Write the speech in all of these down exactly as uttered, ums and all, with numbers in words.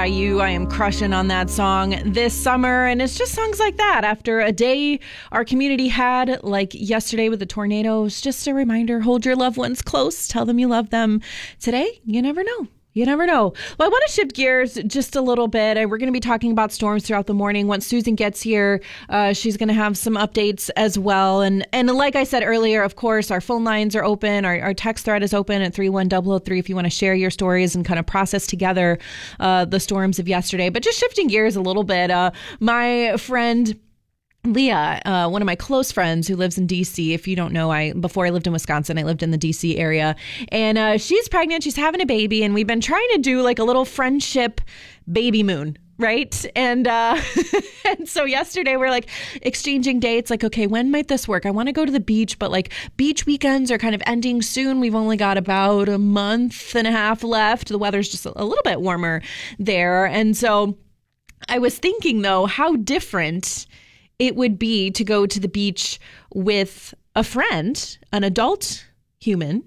I U. I am crushing on that song this summer. And it's just songs like that. After a day our community had, like yesterday with the tornadoes, just a reminder, hold your loved ones close. Tell them you love them. Today, you never know. You never know. Well, I want to shift gears just a little bit. We're going to be talking about storms throughout the morning. Once Susan gets here, uh, she's going to have some updates as well. And and like I said earlier, of course, our phone lines are open. Our, our text thread is open at three one zero zero three if you want to share your stories and kind of process together uh, the storms of yesterday. But just shifting gears a little bit, uh, my friend Leah, uh, one of my close friends who lives in D C. If you don't know, I before I lived in Wisconsin, I lived in the D C area, and uh, she's pregnant. She's having a baby, and we've been trying to do like a little friendship baby moon, right? And uh, and so yesterday we're like exchanging dates. Like, okay, when might this work? I want to go to the beach, but like beach weekends are kind of ending soon. We've only got about a month and a half left. The weather's just a little bit warmer there, and so I was thinking though, how different it would be to go to the beach with a friend, an adult human,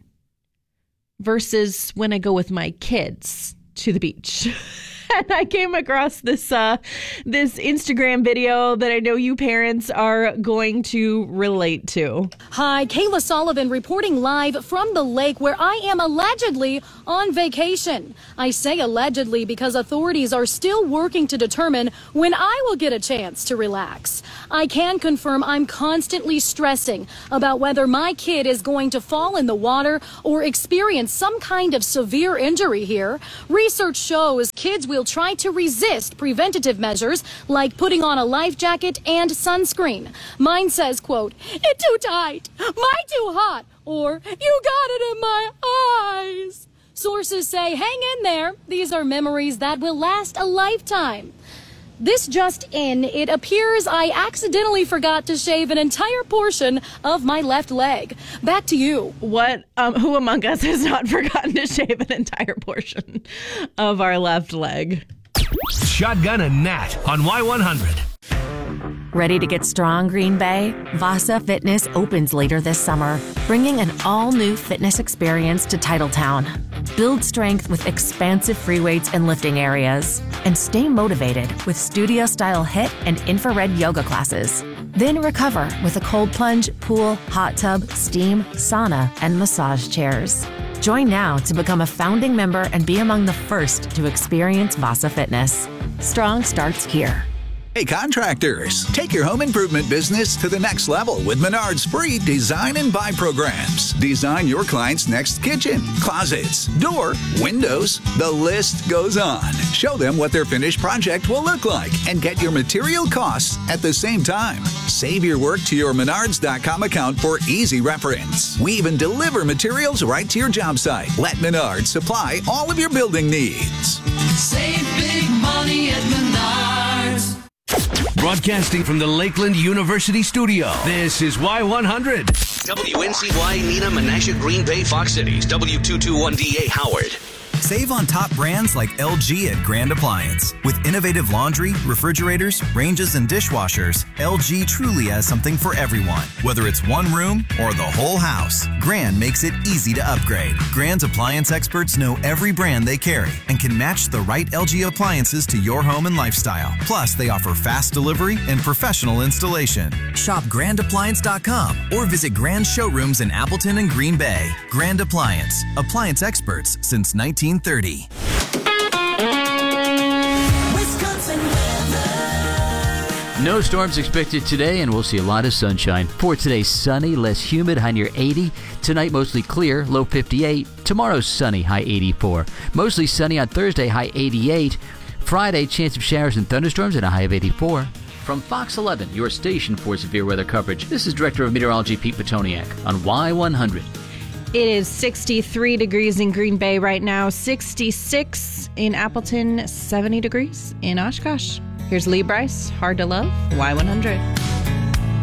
versus when I go with my kids to the beach. And I came across this uh, this Instagram video that I know you parents are going to relate to. Hi, Kayla Sullivan reporting live from the lake where I am allegedly on vacation. I say allegedly because authorities are still working to determine when I will get a chance to relax. I can confirm I'm constantly stressing about whether my kid is going to fall in the water or experience some kind of severe injury here. Research shows kids will try to resist preventative measures like putting on a life jacket and sunscreen. Mine says, quote, "It too tight, mine too hot," or "you got it in my eyes." Sources say, hang in there. These are memories that will last a lifetime. This just in, it appears I accidentally forgot to shave an entire portion of my left leg. Back to you. What, um, who among us has not forgotten to shave an entire portion of our left leg? Shotgun and Nat on Y one hundred. Ready to get strong, Green Bay? Vasa Fitness opens later this summer, bringing an all-new fitness experience to Titletown. Build strength with expansive free weights and lifting areas, and stay motivated with studio-style HIIT and infrared yoga classes. Then recover with a cold plunge, pool, hot tub, steam, sauna, and massage chairs. Join now to become a founding member and be among the first to experience Vasa Fitness. Strong starts here. Hey contractors, take your home improvement business to the next level with Menard's free design and buy programs. Design your client's next kitchen, closets, door, windows, the list goes on. Show them what their finished project will look like and get your material costs at the same time. Save your work to your Menards dot com account for easy reference. We even deliver materials right to your job site. Let Menards supply all of your building needs. Save big money at Menards. Broadcasting from the Lakeland University studio, this is Y one hundred. W N C Y, Neenah, Menasha, Green Bay, Fox Cities, W two twenty-one D A, Howard. Save on top brands like L G at Grand Appliance. With innovative laundry, refrigerators, ranges, and dishwashers, L G truly has something for everyone. Whether it's one room or the whole house, Grand makes it easy to upgrade. Grand's appliance experts know every brand they carry and can match the right L G appliances to your home and lifestyle. Plus, they offer fast delivery and professional installation. Shop grand appliance dot com or visit Grand showrooms in Appleton and Green Bay. Grand Appliance. Appliance experts since nineteen thirty. No storms expected today, and we'll see a lot of sunshine. For today, sunny, less humid, high near eighty. Tonight, mostly clear, low fifty-eight. Tomorrow, sunny, high eighty-four. Mostly sunny on Thursday, high eighty-eight. Friday, chance of showers and thunderstorms and a high of eighty-four. From Fox eleven, your station for severe weather coverage, this is Director of Meteorology Pete Petoniak on Y one hundred. It is sixty-three degrees in Green Bay right now, sixty-six in Appleton, seventy degrees in Oshkosh. Here's Lee Brice, Hard to Love, Y one hundred.